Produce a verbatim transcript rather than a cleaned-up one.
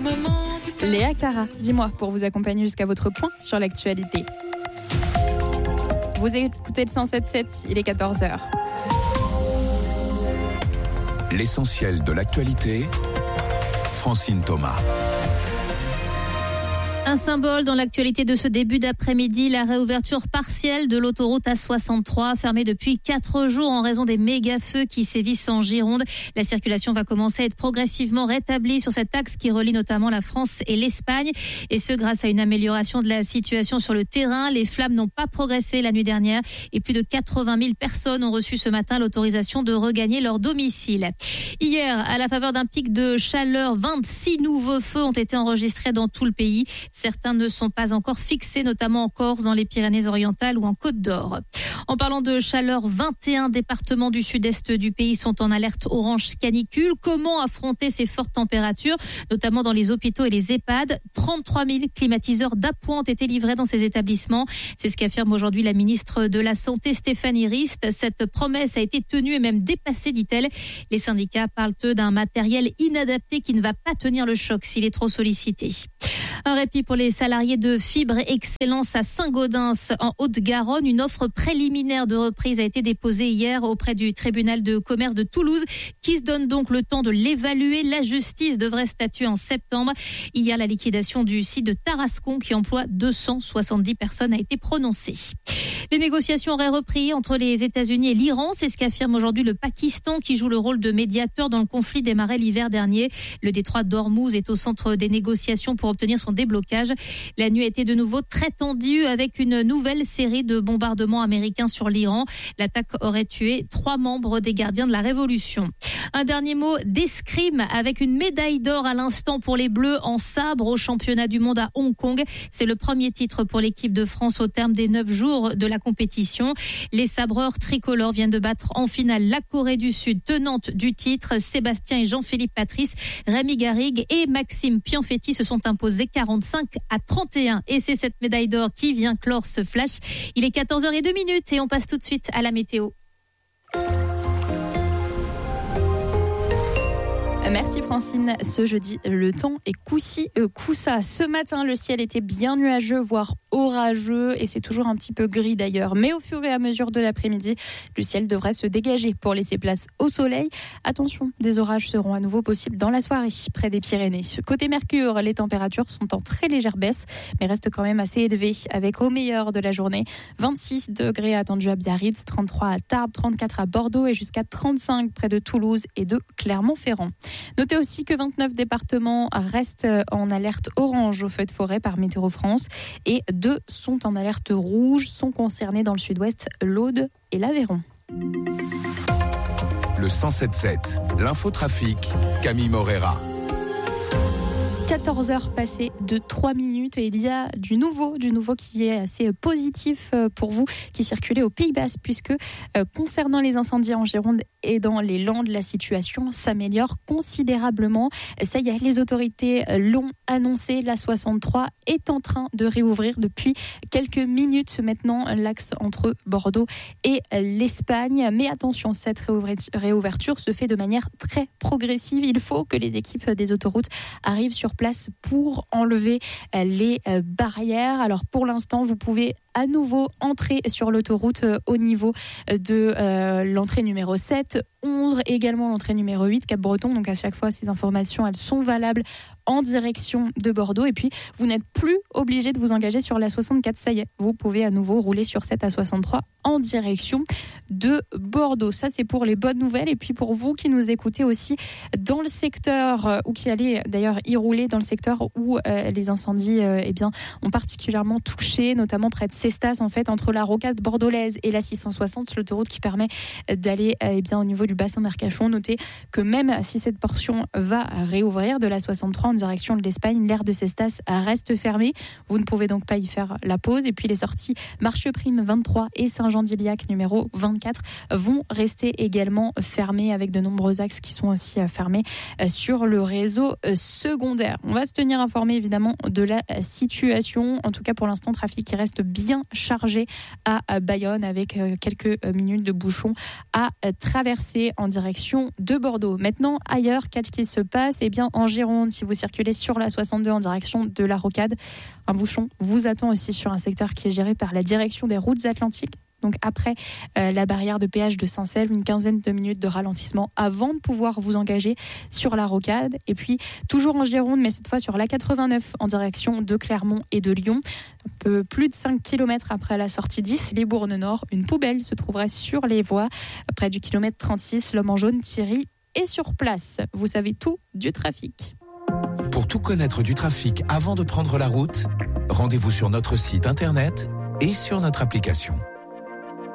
Léa Cara, dis-moi, pour vous accompagner jusqu'à votre point sur l'actualité. Vous écoutez le cent sept virgule sept, il est quatorze heures. L'essentiel de l'actualité, Francine Thomas. Un symbole dans l'actualité de ce début d'après-midi, la réouverture partielle de l'autoroute A soixante-trois, fermée depuis quatre jours en raison des méga-feux qui sévissent en Gironde. La circulation va commencer à être progressivement rétablie sur cet axe qui relie notamment la France et l'Espagne. Et ce, grâce à une amélioration de la situation sur le terrain. Les flammes n'ont pas progressé la nuit dernière et plus de quatre-vingt mille personnes ont reçu ce matin l'autorisation de regagner leur domicile. Hier, à la faveur d'un pic de chaleur, vingt-six nouveaux feux ont été enregistrés dans tout le pays. Certains ne sont pas encore fixés, notamment en Corse, dans les Pyrénées-Orientales ou en Côte d'Or. En parlant de chaleur, vingt et un départements du sud-est du pays sont en alerte orange canicule. Comment affronter ces fortes températures, notamment dans les hôpitaux et les EHPAD? trente-trois mille climatiseurs d'appoint ont été livrés dans ces établissements. C'est ce qu'affirme aujourd'hui la ministre de la Santé, Stéphanie Rist. Cette promesse a été tenue et même dépassée, dit-elle. Les syndicats parlent, eux, d'un matériel inadapté qui ne va pas tenir le choc s'il est trop sollicité. Un répit pour les salariés de Fibre Excellence à Saint-Gaudens en Haute-Garonne. Une offre préliminaire de reprise a été déposée hier auprès du tribunal de commerce de Toulouse qui se donne donc le temps de l'évaluer. La justice devrait statuer en septembre. Hier, la liquidation du site de Tarascon qui emploie deux cent soixante-dix personnes a été prononcée. Les négociations auraient repris entre les États-Unis et l'Iran. C'est ce qu'affirme aujourd'hui le Pakistan qui joue le rôle de médiateur dans le conflit démarré l'hiver dernier. Le détroit d'Ormuz est au centre des négociations pour obtenir son déblocage. La nuit a été de nouveau très tendue avec une nouvelle série de bombardements américains sur l'Iran. L'attaque aurait tué trois membres des gardiens de la Révolution. Un dernier mot d'escrime avec une médaille d'or à l'instant pour les Bleus en sabre au championnat du monde à Hong Kong. C'est le premier titre pour l'équipe de France au terme des neuf jours de la compétition. Les sabreurs tricolores viennent de battre en finale la Corée du Sud, tenante du titre. Sébastien et Jean-Philippe Patrice, Rémi Garrigue et Maxime Pianfetti se sont imposés quarante-cinq à trente et un. Et c'est cette médaille d'or qui vient clore ce flash. Il est quatorze heures zéro deux et on passe tout de suite à la météo. Merci Francine. Ce jeudi, le temps est coup-ci, euh, coup-ça. Ce matin, le ciel était bien nuageux, voire orageux, et c'est toujours un petit peu gris d'ailleurs. Mais au fur et à mesure de l'après-midi, le ciel devrait se dégager pour laisser place au soleil. Attention, des orages seront à nouveau possibles dans la soirée, près des Pyrénées. Côté Mercure, les températures sont en très légère baisse, mais restent quand même assez élevées, avec au meilleur de la journée, vingt-six degrés attendus à Biarritz, trente-trois à Tarbes, trente-quatre à Bordeaux et jusqu'à trente-cinq près de Toulouse et de Clermont-Ferrand. Notez aussi que vingt-neuf départements restent en alerte orange au feu de forêt par Météo France et deux sont en alerte rouge, sont concernés dans le sud-ouest, l'Aude et l'Aveyron. Le cent sept virgule sept, l'infotrafic, Camille Morera. quatorze heures passées de trois minutes et il y a du nouveau, du nouveau qui est assez positif pour vous, qui circulait au Pays Basque, puisque euh, concernant les incendies en Gironde et dans les Landes, la situation s'améliore considérablement. Ça y est, les autorités l'ont annoncé, la soixante-trois est en train de réouvrir depuis quelques minutes maintenant l'axe entre Bordeaux et l'Espagne. Mais attention, cette réouverture se fait de manière très progressive. Il faut que les équipes des autoroutes arrivent sur place pour enlever les barrières. Alors pour l'instant, vous pouvez à nouveau entrer sur l'autoroute au niveau de euh, l'entrée numéro sept, onze, également l'entrée numéro huit, Cap-Breton. Donc à chaque fois, ces informations, elles sont valables en direction de Bordeaux. Et puis, vous n'êtes plus obligé de vous engager sur la soixante-quatre. Ça y est, vous pouvez à nouveau rouler sur cette A soixante-trois en direction de Bordeaux. Ça, c'est pour les bonnes nouvelles. Et puis pour vous qui nous écoutez aussi dans le secteur, ou qui allez d'ailleurs y rouler dans le secteur où euh, les incendies euh, eh bien, ont particulièrement touché, notamment près de Cestas, en fait, entre la rocade bordelaise et la six cent soixante, l'autoroute qui permet d'aller euh, eh bien, au niveau du bassin d'Arcachon. Notez que même si cette portion va réouvrir de la soixante-trois en direction de l'Espagne, l'aire de Cestas reste fermée. Vous ne pouvez donc pas y faire la pause. Et puis les sorties Marcheprime vingt-trois et Saint-Jean-d'Iliac numéro vingt-quatre vont rester également fermées, avec de nombreux axes qui sont aussi fermés sur le réseau secondaire. On va se tenir informé évidemment de la situation. En tout cas pour l'instant, trafic qui reste bien bien chargé à Bayonne avec quelques minutes de bouchons à traverser en direction de Bordeaux. Maintenant, ailleurs, qu'est-ce qui se passe ? Eh bien, en Gironde, si vous circulez sur la soixante-deux en direction de la Rocade, un bouchon vous attend aussi sur un secteur qui est géré par la direction des routes atlantiques. Donc après euh, la barrière de péage de Saint-Selve, une quinzaine de minutes de ralentissement avant de pouvoir vous engager sur la Rocade. Et puis toujours en Gironde, mais cette fois sur l'A quatre-vingt-neuf en direction de Clermont et de Lyon. Un peu plus de cinq kilomètres après la sortie dix, les Bournes Nord, une poubelle se trouverait sur les voies. Près du kilomètre trente-six, l'homme en jaune, Thierry, est sur place. Vous savez tout du trafic. Pour tout connaître du trafic avant de prendre la route, rendez-vous sur notre site internet et sur notre application.